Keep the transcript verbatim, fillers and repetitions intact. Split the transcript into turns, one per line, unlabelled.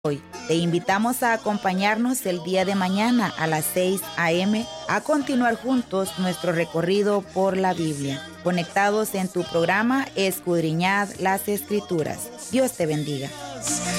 hoy. Te invitamos a acompañarnos el día de mañana a las seis a eme a continuar juntos nuestro recorrido por la Biblia. Conectados en tu programa Escudriñad las Escrituras. Dios te bendiga.